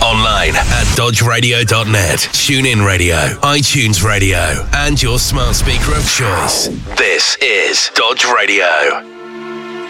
Online at dodgeradio.net, TuneIn Radio, iTunes Radio, and your smart speaker of choice. This is Dodge Radio.